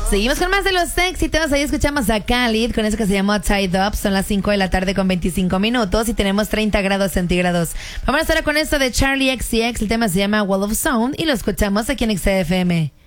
Seguimos con más de los éxitos. Ahí escuchamos a Khalid con eso que se llamó Tied Up. Son las 5 de la tarde con 25 minutos y tenemos 30 grados centígrados. Vamos ahora con esto de Charlie XCX. El tema se llama Wall of Sound y lo escuchamos aquí en XFM.